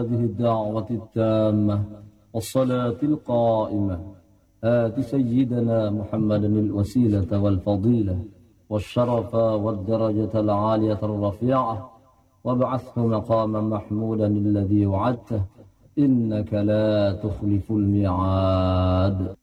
هذه الدعوة التامة والصلاة القائمة آت سيدنا محمد الوسيلة والفضيلة والشرف والدرجة العالية الرفيعة وابعثه مقاما محمودا الذي وعدته إنك لا تخلف الميعاد.